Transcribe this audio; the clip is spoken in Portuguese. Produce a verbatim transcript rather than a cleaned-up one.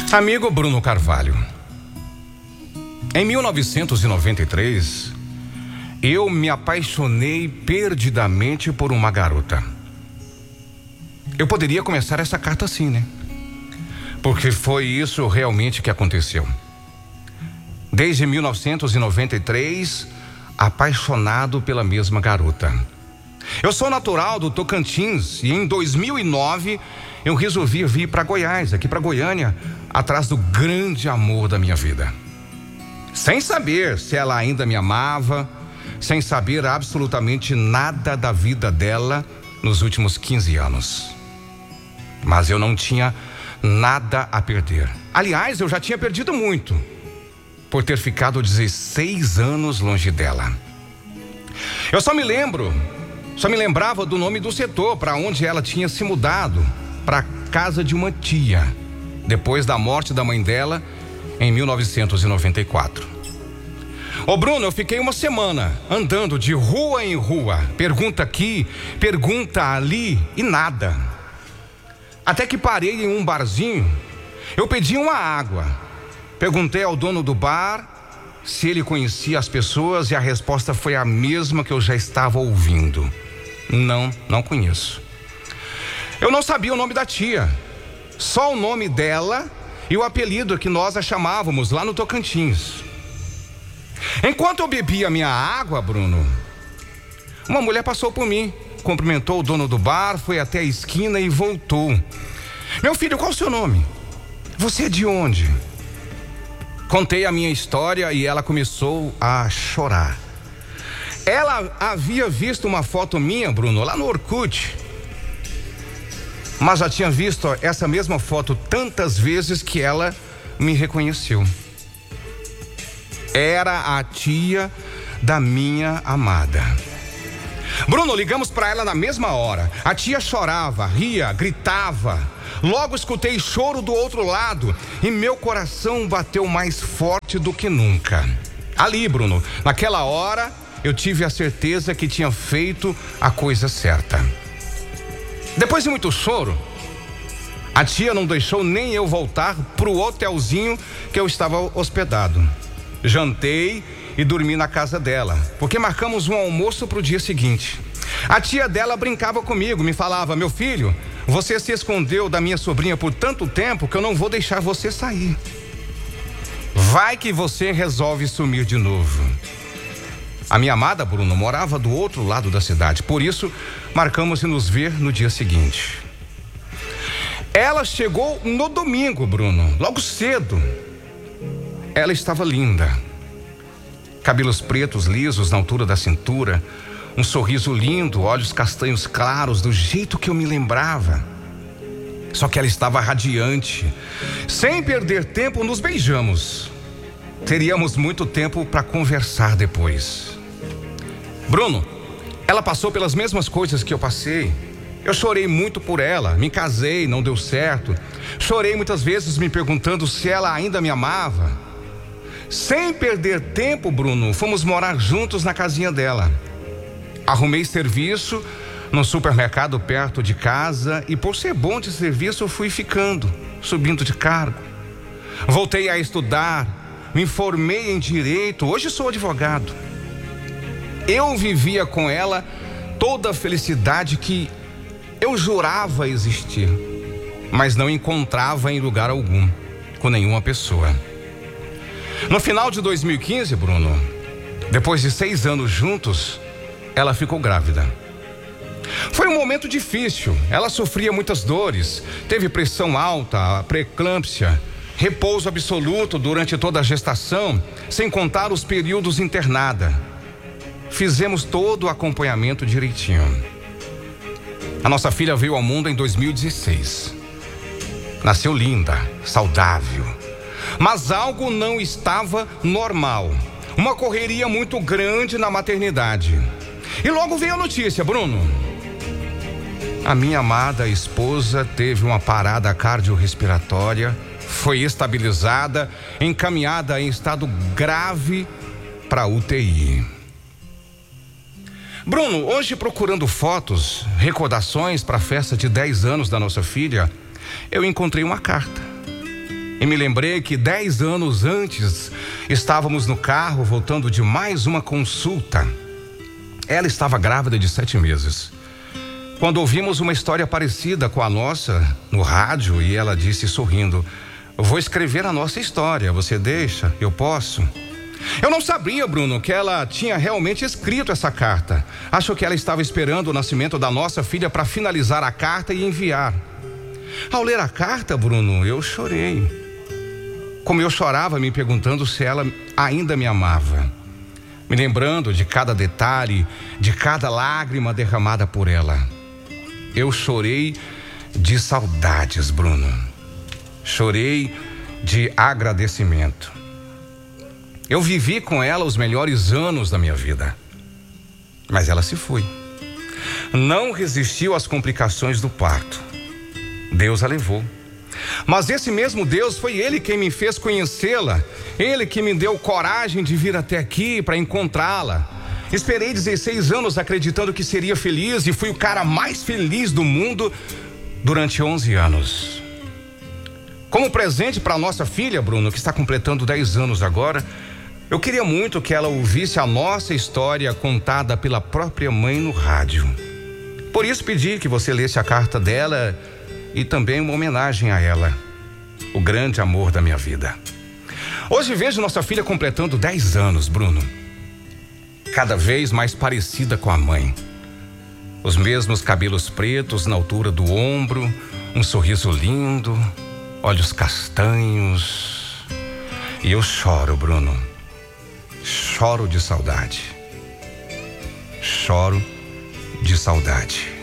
Amigo Bruno Carvalho, em mil novecentos e noventa e três, eu me apaixonei perdidamente por uma garota. Eu poderia começar essa carta assim, né? Porque foi isso realmente que aconteceu. Desde mil novecentos e noventa e três, apaixonado pela mesma garota. Eu sou natural do Tocantins e em dois mil e nove eu resolvi vir para Goiás, aqui para Goiânia, atrás do grande amor da minha vida. Sem saber se ela ainda me amava, sem saber absolutamente nada da vida dela nos últimos quinze anos. Mas eu não tinha nada a perder. Aliás, eu já tinha perdido muito por ter ficado dezesseis anos longe dela. Eu só me lembro, só me lembrava do nome do setor para onde ela tinha se mudado, para a casa de uma tia, depois da morte da mãe dela em mil novecentos e noventa e quatro. Ô Bruno, eu fiquei uma semana andando de rua em rua, pergunta aqui, pergunta ali e nada. Até que parei em um barzinho, eu pedi uma água. Perguntei ao dono do bar se ele conhecia as pessoas e a resposta foi a mesma que eu já estava ouvindo. Não, não conheço. Eu não sabia o nome da tia, só o nome dela e o apelido que nós a chamávamos lá no Tocantins. Enquanto eu bebia minha água, Bruno, uma mulher passou por mim, cumprimentou o dono do bar, foi até a esquina e voltou. Meu filho, qual o seu nome? Você é de onde? Contei a minha história e ela começou a chorar. Ela havia visto uma foto minha, Bruno, lá no Orkut, mas já tinha visto essa mesma foto tantas vezes que ela me reconheceu. Era a tia da minha amada. Bruno, ligamos para ela na mesma hora. A tia chorava, ria, gritava. Logo escutei choro do outro lado e meu coração bateu mais forte do que nunca. Ali, Bruno, naquela hora, eu tive a certeza que tinha feito a coisa certa. Depois de muito choro, a tia não deixou nem eu voltar pro hotelzinho que eu estava hospedado. Jantei e dormi na casa dela, porque marcamos um almoço pro dia seguinte. A tia dela brincava comigo, me falava: meu filho, você se escondeu da minha sobrinha por tanto tempo que eu não vou deixar você sair. Vai que você resolve sumir de novo. A minha amada, Bruno, morava do outro lado da cidade, por isso marcamos de nos ver no dia seguinte. Ela chegou no domingo, Bruno, logo cedo. Ela estava linda. Cabelos pretos lisos na altura da cintura, um sorriso lindo, olhos castanhos claros, do jeito que eu me lembrava. Só que ela estava radiante. Sem perder tempo, nos beijamos. Teríamos muito tempo para conversar depois. Bruno, ela passou pelas mesmas coisas que eu passei. Eu chorei muito por ela, me casei, não deu certo. Chorei muitas vezes me perguntando se ela ainda me amava. Sem perder tempo, Bruno, fomos morar juntos na casinha dela. Arrumei serviço no supermercado perto de casa e por ser bom de serviço eu fui ficando, subindo de cargo. Voltei a estudar, me formei em direito, hoje sou advogado. Eu vivia com ela toda a felicidade que eu jurava existir, mas não encontrava em lugar algum, com nenhuma pessoa. No final de dois mil e quinze, Bruno, depois de seis anos juntos, ela ficou grávida. Foi um momento difícil, ela sofria muitas dores, teve pressão alta, pré-eclâmpsia, repouso absoluto durante toda a gestação, sem contar os períodos internada. Fizemos todo o acompanhamento direitinho. A nossa filha veio ao mundo em dois mil e dezesseis. Nasceu linda, saudável. Mas algo não estava normal. Uma correria muito grande na maternidade. E logo veio a notícia, Bruno. A minha amada esposa teve uma parada cardiorrespiratória, foi estabilizada, encaminhada em estado grave para U T I. Bruno, hoje procurando fotos, recordações para a festa de dez anos da nossa filha, eu encontrei uma carta. E me lembrei que dez anos antes estávamos no carro voltando de mais uma consulta. Ela estava grávida de sete meses. Quando ouvimos uma história parecida com a nossa no rádio, e ela disse sorrindo: "Eu vou escrever a nossa história, você deixa? Eu posso?" Eu não sabia, Bruno, que ela tinha realmente escrito essa carta. Acho que ela estava esperando o nascimento da nossa filha para finalizar a carta e enviar. Ao ler a carta, Bruno, eu chorei. Como eu chorava me perguntando se ela ainda me amava. Me lembrando de cada detalhe, de cada lágrima derramada por ela. Eu chorei de saudades, Bruno. Chorei de agradecimento. Eu vivi com ela os melhores anos da minha vida. Mas ela se foi. Não resistiu às complicações do parto. Deus a levou. Mas esse mesmo Deus foi Ele quem me fez conhecê-la. Ele que me deu coragem de vir até aqui para encontrá-la. Esperei dezesseis anos acreditando que seria feliz e fui o cara mais feliz do mundo durante onze anos. Como presente para nossa filha, Bruno, que está completando dez anos agora, eu queria muito que ela ouvisse a nossa história contada pela própria mãe no rádio. Por isso pedi que você lesse a carta dela e também uma homenagem a ela, o grande amor da minha vida. Hoje vejo nossa filha completando dez anos, Bruno. Cada vez mais parecida com a mãe. Os mesmos cabelos pretos na altura do ombro, um sorriso lindo, olhos castanhos. E eu choro, Bruno. Choro de saudade. Choro de saudade.